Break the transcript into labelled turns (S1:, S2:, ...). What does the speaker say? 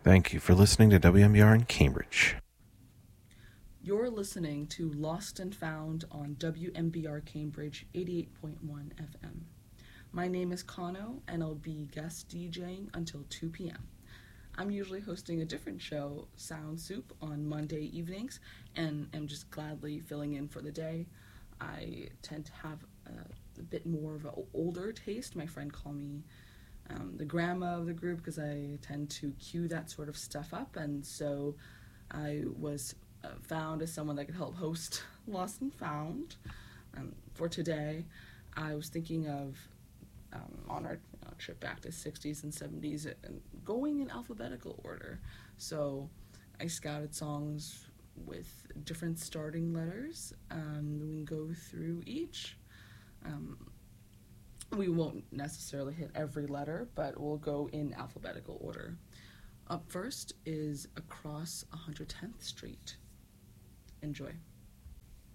S1: Thank you for listening to WMBR in Cambridge.
S2: You're listening to Lost and Found on WMBR Cambridge 88.1 FM. My name is Kano, and I'll be guest DJing until 2 p.m. I'm usually hosting a different show, Sound Soup, on Monday evenings, and am just gladly filling in for the day. I tend to have a bit more of an older taste. My friend called me the grandma of the group because I tend to cue that sort of stuff up, and so I was found as someone that could help host Lost and Found. For today, I was thinking of on our trip back to 60s and 70s and going in alphabetical order. So I scouted songs with different starting letters. We can go through each. We won't necessarily hit every letter, but we'll go in alphabetical order. Up first is Across 110th Street. Enjoy.